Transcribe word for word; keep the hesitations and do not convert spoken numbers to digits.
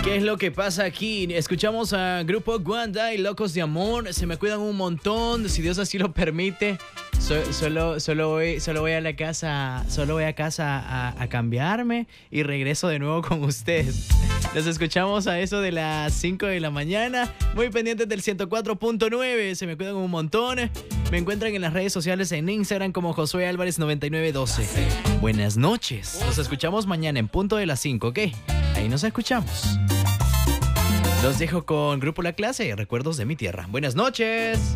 ¿Qué es lo que pasa aquí? Escuchamos a Grupo Guanda y Locos de Amor. Se me cuidan un montón, si Dios así lo permite. So, solo, solo, voy, solo voy a la casa, solo voy a casa a, a cambiarme y regreso de nuevo con ustedes. Los escuchamos a eso de las cinco de la mañana. Muy pendientes del ciento cuatro punto nueve. Se me cuidan un montón. Me encuentran en las redes sociales en Instagram como Josué Álvarez noventa y nueve doce. Buenas noches. Nos escuchamos mañana en punto de las cinco, ¿ok? Ahí nos escuchamos. Los dejo con Grupo La Clase, Recuerdos de mi Tierra. Buenas noches.